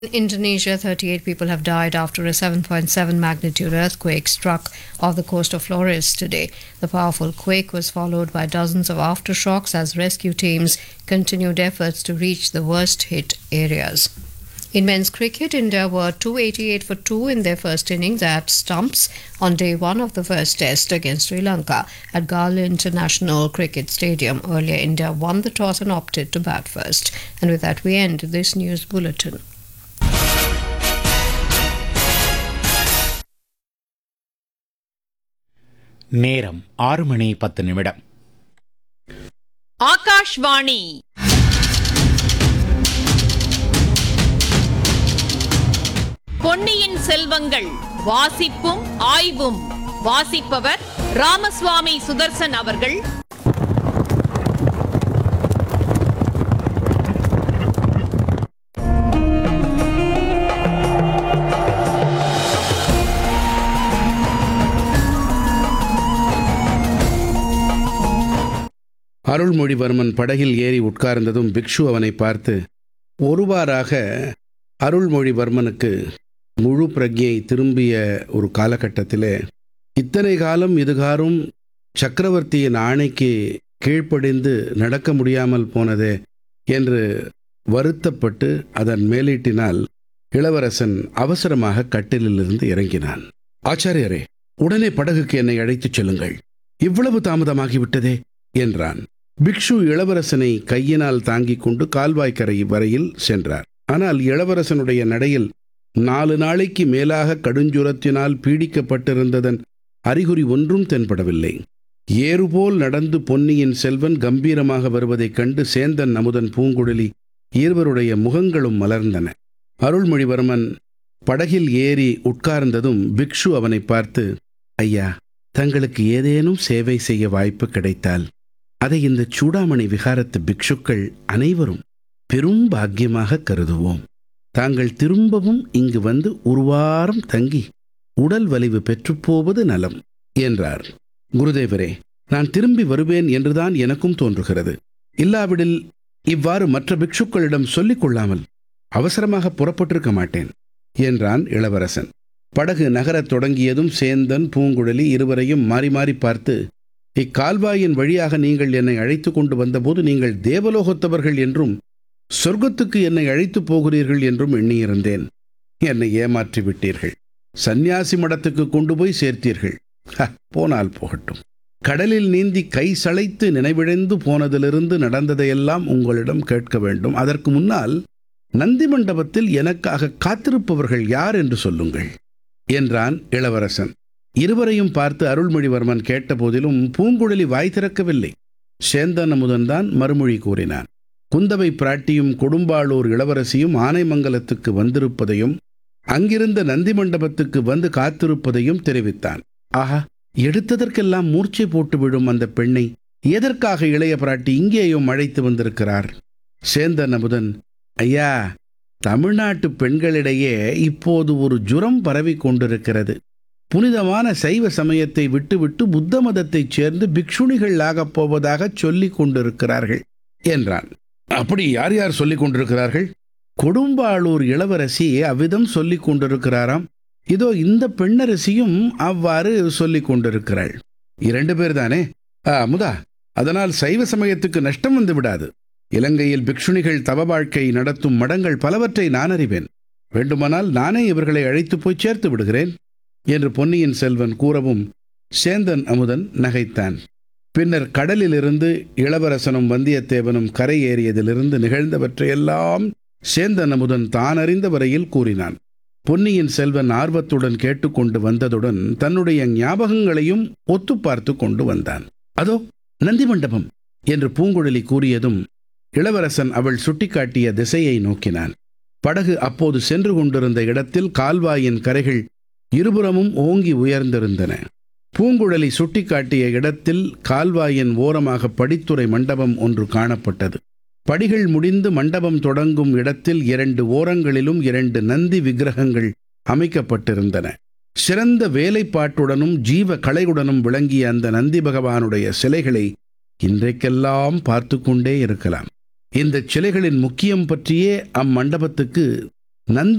In Indonesia, 38 people have died after a 7.7 magnitude earthquake struck off the coast of Flores today. The powerful quake was followed by dozens of aftershocks as rescue teams continued efforts to reach the worst hit areas. In men's cricket, India were 288 for 2 in their first innings at stumps on day one of the first test against Sri Lanka at Gala International Cricket Stadium. Earlier, India won the toss and opted to bat first. And with that, we end this news bulletin. நேரம் 6:10. ஆகாஷ்வாணி பொன்னியின் செல்வங்கள் வாசிப்பும் ஆய்வும். வாசிப்பவர் ராமசுவாமி சுதர்சன் அவர்கள். அருள்மொழிவர்மன் படகில் ஏறி உட்கார்ந்ததும் பிக்ஷு அவனை பார்த்து, ஒருவாறாக அருள்மொழிவர்மனுக்கு முழு பிரஜை திரும்பிய ஒரு காலகட்டத்திலே இத்தனை காலம் இதுகாரும் சக்கரவர்த்தியின் ஆணைக்கு கீழ்ப்படிந்து நடக்க முடியாமல் போனதே என்று வருத்தப்பட்டு அதன் மேலீட்டினால் இளவரசன் அவசரமாக கட்டிலிலிருந்து இறங்கினான். ஆச்சாரியரே, உடனே படகுக்கு என்னை அழைத்துச் செல்லுங்கள், இவ்வளவு தாமதமாகிவிட்டதே என்றான். பிக்ஷு இளவரசனை கையினால் தாங்கிக் கொண்டு கால்வாய்க்கரை வரையில் சென்றார். ஆனால் இளவரசனுடைய நடையில் 4 நாளைக்கு மேலாக கடுஞ்சுரத்தினால் பீடிக்கப்பட்டிருந்ததன் அறிகுறி ஒன்றும் தென்படவில்லை. ஏறுபோல் நடந்து பொன்னியின் செல்வன் கம்பீரமாக வருவதைக் கண்டு சேந்தன் அமுதன் பூங்குழலி இருவருடைய முகங்களும் மலர்ந்தன. அருள்மொழிவர்மன் படகில் ஏறி உட்கார்ந்ததும் பிக்ஷு அவனை பார்த்து, ஐயா, தங்களுக்கு ஏதேனும் சேவை செய்ய வாய்ப்பு கிடைத்தால் அதை இந்த சூடாமணி விகாரத்து பிக்ஷுக்கள் அனைவரும் பெரும் பாக்கியமாக கருதுவோம். தாங்கள் திரும்பவும் இங்கு வந்து ஒரு வாரம் தங்கி உடல் வலிவு பெற்றுப்போவது நலம் என்றார். குருதேவரே, நான் திரும்பி வருவேன் என்றுதான் எனக்கும் தோன்றுகிறது. இல்லாவிடில் இவ்வாறு மற்ற பிக்ஷுக்களிடம் சொல்லிக் கொள்ளாமல் அவசரமாக புறப்பட்டிருக்க மாட்டேன் என்றான் இளவரசன். படகு நகரத் தொடங்கியதும் சேந்தன் பூங்குழலி இருவரையும் மாறி மாறி பார்த்து, இக்கால்வாயின் வழியாக நீங்கள் என்னை அழைத்து கொண்டு வந்தபோது நீங்கள் தேவலோகத்தவர்கள் என்றும் சொர்க்கத்துக்கு என்னை அழைத்து போகிறீர்கள் என்றும் எண்ணியிருந்தேன். என்னை ஏமாற்றி விட்டீர்கள். சந்நியாசி மடத்துக்கு கொண்டு போய் சேர்த்தீர்கள். போனால் போகட்டும். கடலில் நீந்தி கை சளைத்து நினைவிழந்து போனதிலிருந்து நடந்ததையெல்லாம் உங்களிடம் கேட்க வேண்டும். அதற்கு முன்னால் நந்தி மண்டபத்தில் எனக்காக காத்திருப்பவர்கள் யார் என்று சொல்லுங்கள் என்றான் இளவரசன். இருவரையும் பார்த்து அருள்மொழிவர்மன் கேட்டபோதிலும் பூங்குழலி வாய் திறக்கவில்லை. சேந்தன் அமுதன்தான் மறுமொழி கூறினான். குந்தவை பிராட்டியும் கொடும்பாளூர் இளவரசியும் ஆனைமங்கலத்துக்கு வந்திருப்பதையும் அங்கிருந்த நந்தி மண்டபத்துக்கு வந்து காத்திருப்பதையும் தெரிவித்தான். ஆஹா, எடுத்ததற்கெல்லாம் மூர்ச்சை போட்டு விடும் அந்த பெண்ணை எதற்காக இளைய பிராட்டி இங்கேயும் அழைத்து வந்திருக்கிறார்? சேந்தன் அமுதன், ஐயா, தமிழ்நாட்டு பெண்களிடையே இப்போது ஒரு ஜுரம் பரவி கொண்டிருக்கிறது. புனிதமான சைவ சமயத்தை விட்டுவிட்டு புத்த மதத்தைச் சேர்ந்து பிக்ஷுணிகள் ஆகப் போவதாக சொல்லிக் கொண்டிருக்கிறார்கள் என்றான். அப்படி யார் யார் சொல்லிக் கொண்டிருக்கிறார்கள்? கொடும்பாளூர் இளவரசி அவ்விதம் சொல்லிக் கொண்டிருக்கிறாராம். இதோ இந்த பெண்ணரசியும் அவ்வாறு சொல்லிக் கொண்டிருக்கிறாள். 2 பேர் தானே? அமுதா, அதனால் சைவ சமயத்துக்கு நஷ்டம் வந்து விடாது. இலங்கையில் பிக்ஷுணிகள் தவ வாழ்க்கை நடத்தும் மடங்கள் பலவற்றை நான் அறிவேன். வேண்டுமானால் நானே இவர்களை அழைத்து போய் சேர்த்து விடுகிறேன் என்று பொன்னியின் செல்வன் கூறவும் சேந்தன் அமுதன் நகைத்தான். பின்னர் கடலிலிருந்து இளவரசனும் வந்தியத்தேவனும் கரை ஏறியதிலிருந்து நிகழ்ந்தவற்றையெல்லாம் சேந்தன் அமுதன் தான் அறிந்த வரையில் கூறினான். பொன்னியின் செல்வன் ஆர்வத்துடன் கேட்டுக்கொண்டு வந்ததுடன் தன்னுடைய ஞாபகங்களையும் ஒத்து பார்த்து கொண்டு வந்தான். அதோ நந்தி மண்டபம் என்று பூங்குழலி கூறியதும் இளவரசன் அவள் சுட்டிக்காட்டிய திசையை நோக்கினான். படகு அப்போது சென்று கொண்டிருந்த இடத்தில் கால்வாயின் கரைகள் இருபுறமும் ஓங்கி உயர்ந்திருந்தன. பூங்குழலி சுட்டிக்காட்டிய இடத்தில் கால்வாயின் ஓரமாக படித்துறை மண்டபம் ஒன்று காணப்பட்டது. படிகள் முடிந்து மண்டபம் தொடங்கும் இடத்தில் 2 ஓரங்களிலும் 2 நந்தி விக்கிரகங்கள் அமைக்கப்பட்டிருந்தன. சிறந்த வேலைப்பாட்டுடனும் ஜீவ கலையுடனும் விளங்கிய அந்த நந்தி பகவானுடைய சிலைகளை இன்றைக்கெல்லாம் பார்த்து கொண்டே இருக்கலாம். இந்த சிலைகளின் முக்கியம் பற்றியே அம்மண்டபத்துக்கு நந்தி